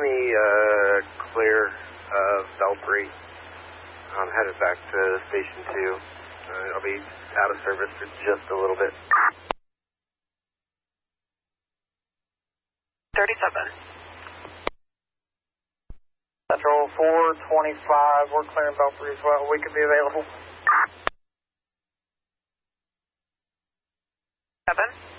me clear Belpre. I'm headed back to Station 2. I'll be out of service for just a little bit. 37. Central 425, we're clearing Belpre as well. We could be available. 7.